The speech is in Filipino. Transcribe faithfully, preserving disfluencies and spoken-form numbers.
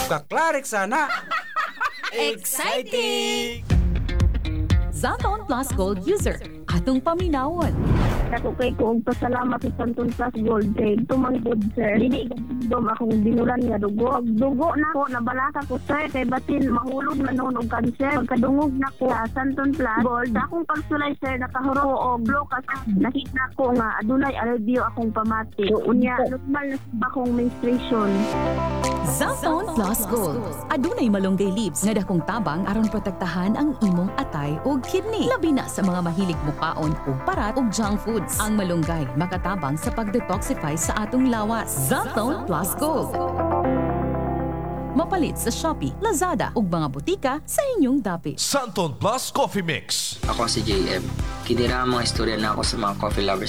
Kaklarik sana. Exciting! Zaton Plus Gold user, atong paminawon. Ako kay ko og pasalamat sa Santon Plus Gold kay tumanggod sir. Dili dom akong binulan nga dugo. Dugo na ko nabalaka ko sir kay batin mahulog na noon og cancer. Pagkadungog na ko sa Santon Plus Gold, akong pagsulay sir nakahuro og blokas. Nakita ko nga adunay alivio akong pamati. So, unya normal na sa akong menstruation. Zaton Plus Gold. Adunay malunggay leaves nga dakong tabang aron protektahan ang imong atay ug kidney. Labi na sa mga mahilig mukaon ug parat ug junk foods. Ang malunggay makatabang sa pag-detoxify sa atong lawas. Zaton Plus Gold. Mapalit sa Shopee, Lazada ug mga butika sa inyong dapit. Santon Plus Coffee Mix. Ako si J M. Kinira ang mga istorya na ako sa mga coffee lovers